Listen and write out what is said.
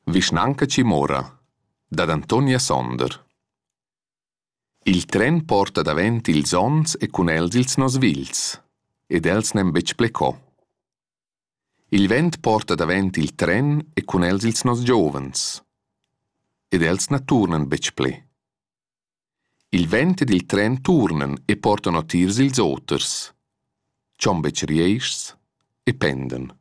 Visnanca Cimora, d'ad Antonia Sonder. Il tren porta davent ils ons e cun els ils nos vils, ed els nem bec plecò. Il vent porta davent il tren e cun els ils nos giovens, ed els na turnen bec ple. Il vent ed il tren turnen e portano tirs ils oters, cion bec rieischs e penden.